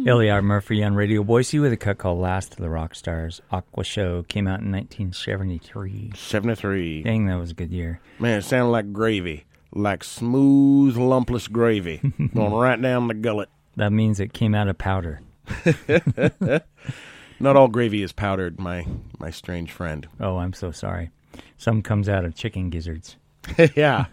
Elliot Murphy on Radio Boise with a cut called Last of the Rock Stars. Aqua Show came out in 1973. 73. Dang, that was a good year. Man, it sounded like gravy. Like smooth, lumpless gravy. Going right down the gullet. That means it came out of powder. Not all gravy is powdered, my strange friend. Oh, I'm so sorry. Some comes out of chicken gizzards. Yeah.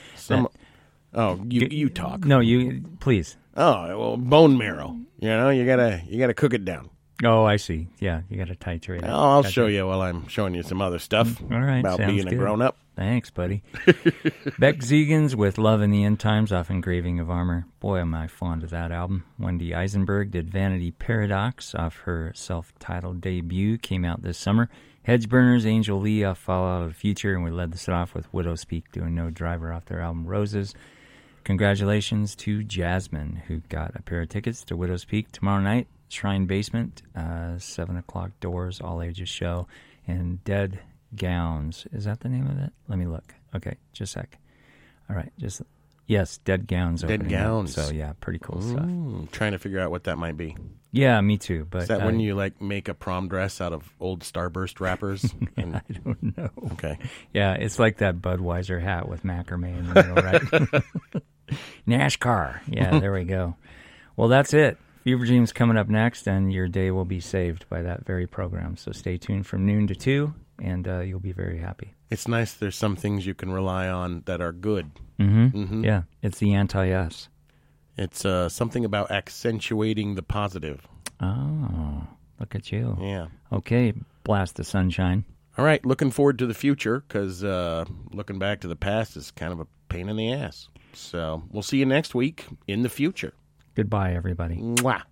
You talk. No, you please. Oh, well, bone marrow. You know, you gotta cook it down. Oh, I see. Yeah, you got to titrate it. I'll show you while I'm showing you some other stuff. All right, about sounds being good. a grown-up. Thanks, buddy. Beck Zegans with Love in the End Times off Engraving of Armor. Boy, am I fond of that album. Wendy Eisenberg did Vanity Paradox off her self-titled debut. Came out this summer. Hedgeburners, Angel Lee off Fallout of the Future, and we led the set off with Widow's Peak doing No Driver off their album Roses. Congratulations to Jasmine, who got a pair of tickets to Widow's Peak tomorrow night. Shrine Basement, 7 o'clock doors, all ages show, and Dead Gowns. Is that the name of it? Let me look. Okay, just a sec. All right, yes, Dead Gowns. Dead Gowns. So yeah, pretty cool stuff. Trying to figure out what that might be. Yeah, me too. But is that when you make a prom dress out of old Starburst wrappers? I don't know. Okay. Yeah, it's like that Budweiser hat with macrame in the middle, right? NASCAR. Yeah, there we go. Well, that's it. Fever Dream's coming up next, and your day will be saved by that very program. So stay tuned from noon to 2, and you'll be very happy. It's nice there's some things you can rely on that are good. Mm-hmm. Yeah, it's the anti-us. It's something about accentuating the positive. Oh, look at you. Yeah. Okay, blast the sunshine. All right, looking forward to the future, because looking back to the past is kind of a pain in the ass. So we'll see you next week in the future. Goodbye, everybody. Mwah.